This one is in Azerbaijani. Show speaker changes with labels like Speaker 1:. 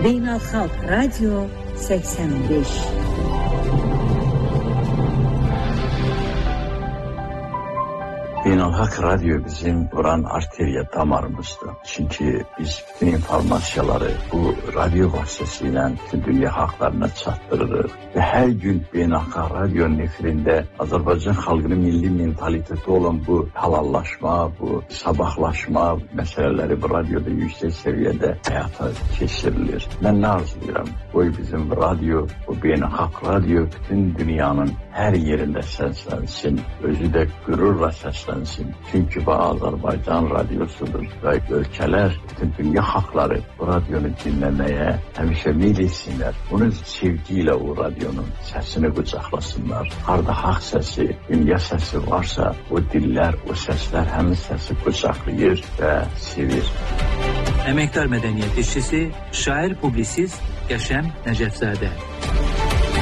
Speaker 1: Beynəlxalq Radio 85.
Speaker 2: Beynəlxalq Radyo bizim buran arteriya damarımızdır. Çünki biz bütün informasiyaları bu radyo vasitəsilə bütün dünya xalqlarına çatdırırıq. Və hər gün Beynəlxalq Radionun efirində Azərbaycan xalqının milli mentaliteti olan bu halallaşma, bu sabahlaşma məsələləri bu radioda yüksək səviyyədə həyata keçirilir. Mən nə arzulayıram? Qoy bizim radyo, bu Beynəlxalq Radyo bütün dünyanın hər yerində səslənsin, özü də qürurla səslənsin. Çünki bu Azərbaycan radiosudur və ölkələr, bütün dünya xalqları bu radionu dinləməyə həmişə meyl etsinlər. Onun sevgi ilə o radionun səsini qucaqlasınlar. Harda haqq səsi, dünya səsi varsa, o dillər, o səslər həmin səsi qucaqlayır və sevir.
Speaker 3: Əməkdar mədəniyyət işçisi, şair, publisist Qəşəm Nəcəfzadə.